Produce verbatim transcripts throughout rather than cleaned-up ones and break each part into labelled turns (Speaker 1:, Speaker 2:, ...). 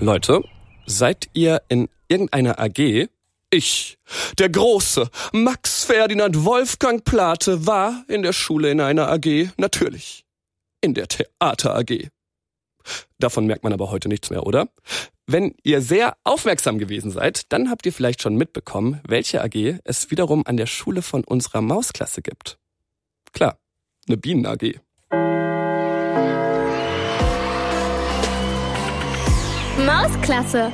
Speaker 1: Leute, seid ihr in irgendeiner A G? Ich, der große Max Ferdinand Wolfgang Plate, war in der Schule in einer A G, natürlich. In der Theater-A G. Davon merkt man aber heute nichts mehr, oder? Wenn ihr sehr aufmerksam gewesen seid, dann habt ihr vielleicht schon mitbekommen, welche A G es wiederum an der Schule von unserer Mausklasse gibt. Klar, eine Bienen-A G.
Speaker 2: Mausklasse.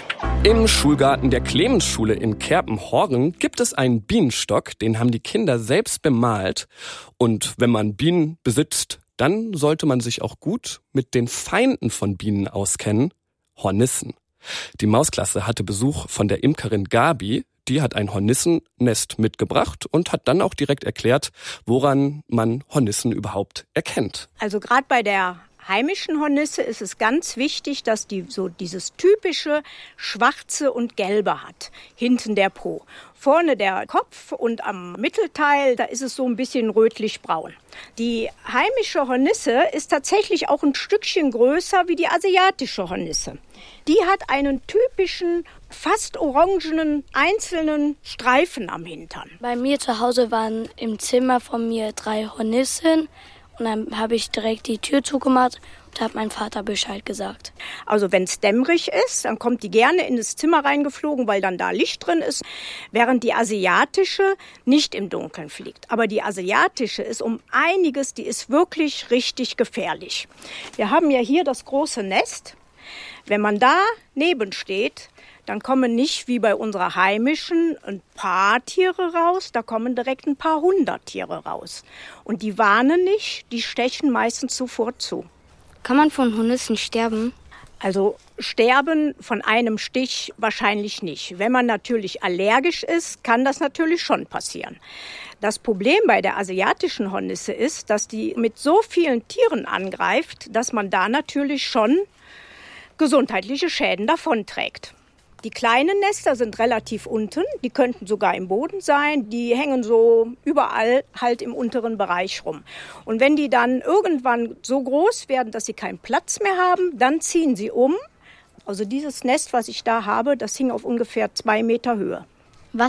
Speaker 1: Im Schulgarten der Clemensschule in Kerpenhorgen gibt es einen Bienenstock, den haben die Kinder selbst bemalt. Und wenn man Bienen besitzt, dann sollte man sich auch gut mit den Feinden von Bienen auskennen, Hornissen. Die Mausklasse hatte Besuch von der Imkerin Gabi, die hat ein Hornissennest mitgebracht und hat dann auch direkt erklärt, woran man Hornissen überhaupt erkennt.
Speaker 3: Also gerade bei der heimischen Hornisse ist es ganz wichtig, dass die so dieses typische Schwarze und Gelbe hat. Hinten der Po. Vorne der Kopf und am Mittelteil, da ist es so ein bisschen rötlich-braun. Die heimische Hornisse ist tatsächlich auch ein Stückchen größer wie die asiatische Hornisse. Die hat einen typischen, fast orangenen, einzelnen Streifen am Hintern.
Speaker 4: Bei mir zu Hause waren im Zimmer von mir drei Hornissen. Und dann habe ich direkt die Tür zugemacht und habe meinem Vater Bescheid gesagt.
Speaker 3: Also wenn es dämmerig ist, dann kommt die gerne in das Zimmer reingeflogen, weil dann da Licht drin ist, während die asiatische nicht im Dunkeln fliegt. Aber die asiatische ist um einiges, die ist wirklich richtig gefährlich. Wir haben ja hier das große Nest. Wenn man da neben steht, dann kommen nicht wie bei unserer heimischen ein paar Tiere raus, da kommen direkt ein paar hundert Tiere raus. Und die warnen nicht, die stechen meistens sofort zu.
Speaker 4: Kann man von Hornissen sterben?
Speaker 3: Also sterben von einem Stich wahrscheinlich nicht. Wenn man natürlich allergisch ist, kann das natürlich schon passieren. Das Problem bei der asiatischen Hornisse ist, dass die mit so vielen Tieren angreift, dass man da natürlich schon gesundheitliche Schäden davonträgt. Die kleinen Nester sind relativ unten, die könnten sogar im Boden sein, die hängen so überall halt im unteren Bereich rum. Und wenn die dann irgendwann so groß werden, dass sie keinen Platz mehr haben, dann ziehen sie um. Also dieses Nest, was ich da habe, das hing auf ungefähr zwei Meter Höhe.